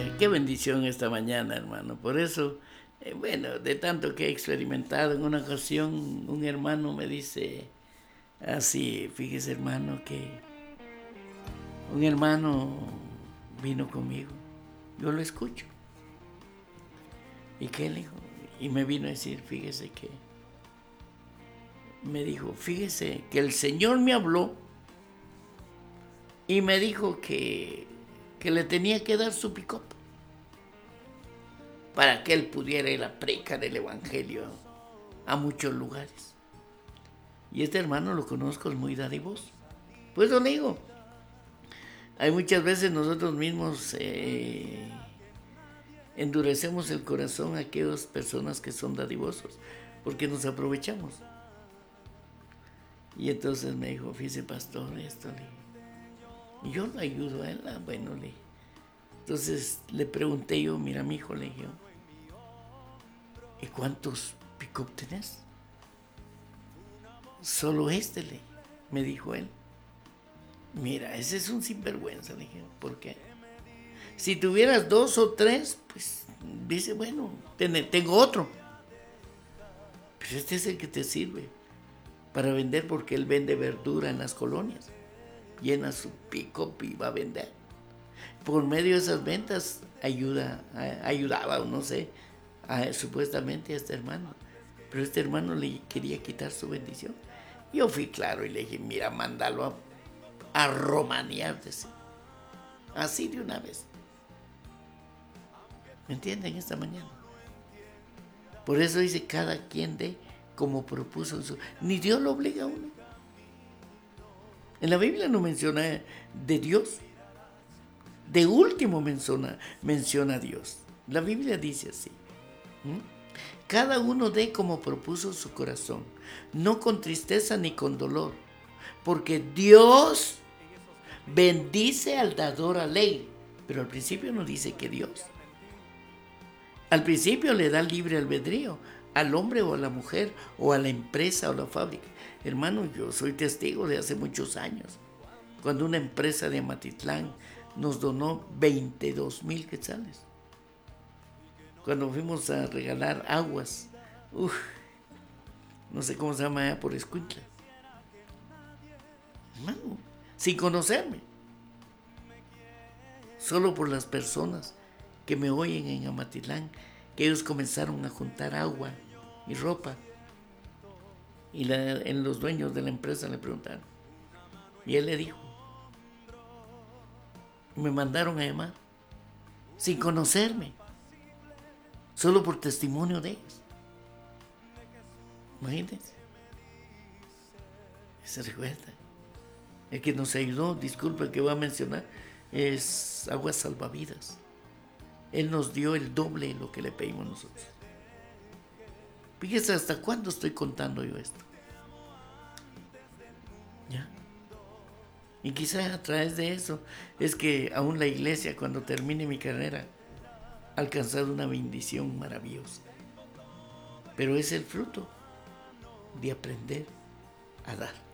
Qué bendición esta mañana, hermano. Por eso, bueno, de tanto que he experimentado, en una ocasión un hermano me dice así, fíjese hermano, que un hermano vino conmigo, yo lo escucho. ¿Y qué le dijo? Y me vino a decir, fíjese que, me dijo, fíjese que el Señor me habló y me dijo que le tenía que dar su pick-up para que él pudiera ir a predicar el Evangelio a muchos lugares. Y este hermano lo conozco, es muy dadivoso. Pues lo digo, hay muchas veces nosotros mismos endurecemos el corazón a aquellas personas que son dadivosos, porque nos aprovechamos. Y entonces me dijo, fíjese pastor, esto le... Y yo lo ayudo a él, bueno, le... Entonces le pregunté yo, mira mi hijo, le dije, ¿y cuántos pick-up tenés? Solo este, me dijo él. Mira, ese es un sinvergüenza, le dije, ¿por qué? Si tuvieras 2 o 3, pues dice, bueno, tengo otro. Pero este es el que te sirve para vender, porque él vende verdura en las colonias. Llena su pick-up y va a vender. Por medio de esas ventas ayudaba, o no sé, supuestamente a este hermano. Pero este hermano le quería quitar su bendición. Yo fui claro y le dije, mira, mándalo a romanear, así de una vez. ¿Me entienden esta mañana? Por eso dice, cada quien dé como propuso en su... Ni Dios lo obliga a uno. En la Biblia no menciona de Dios. De último menciona a Dios. La Biblia dice así. Cada uno dé como propuso su corazón, no con tristeza ni con dolor, porque Dios bendice al dador alegre. Pero al principio no dice que Dios. Al principio le da libre albedrío al hombre o a la mujer o a la empresa o la fábrica. Hermano, yo soy testigo de hace muchos años, cuando una empresa de Amatitlán nos donó 22,000 quetzales. Cuando fuimos a regalar aguas, no sé cómo se llama allá por Escuintla. Hermano, sin conocerme. Solo por las personas que me oyen en Amatitlán, que ellos comenzaron a juntar agua y ropa. Y en los dueños de la empresa le preguntaron. Y él le dijo. Me mandaron a llamar, sin conocerme, solo por testimonio de ellos. Imagínense. Se recuerda. El que nos ayudó, disculpa el que voy a mencionar, es Aguas Salvavidas. Él nos dio el doble de lo que le pedimos nosotros. Fíjese hasta cuándo estoy contando yo esto. ¿Ya? Y quizás a través de eso es que aún la iglesia, cuando termine mi carrera, ha alcanzado una bendición maravillosa. Pero es el fruto de aprender a dar.